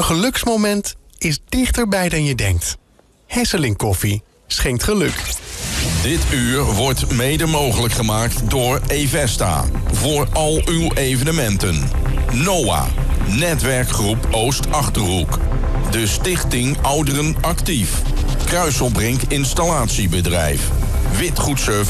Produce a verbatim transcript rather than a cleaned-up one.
Een geluksmoment is dichterbij dan je denkt. Hesseling Koffie schenkt geluk. Dit uur wordt mede mogelijk gemaakt door Evesta. Voor al uw evenementen. NOAH, Netwerkgroep Oost-Achterhoek. De Stichting Ouderen Actief. Kruiselbrink Installatiebedrijf. Witgoedservice